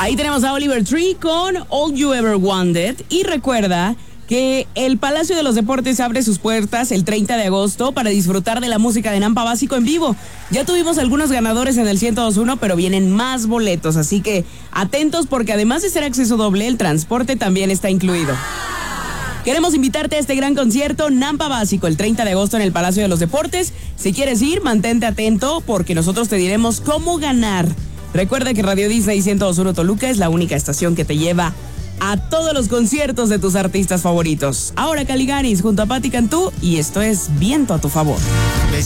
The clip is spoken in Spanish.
Ahí tenemos a Oliver Tree con All You Ever Wanted. Y recuerda que el Palacio de los Deportes abre sus puertas el 30 de agosto para disfrutar de la música de Nampa Básico en vivo. Ya tuvimos algunos ganadores en el 102.1, pero vienen más boletos, así que atentos porque además de ser acceso doble, el transporte también está incluido. Queremos invitarte a este gran concierto Nampa Básico el 30 de agosto en el Palacio de los Deportes. Si quieres ir, mantente atento porque nosotros te diremos cómo ganar. Recuerda que Radio Disney 102.1 Toluca es la única estación que te lleva a todos los conciertos de tus artistas favoritos. Ahora Caligaris junto a Patti Cantú y esto es Viento a tu favor.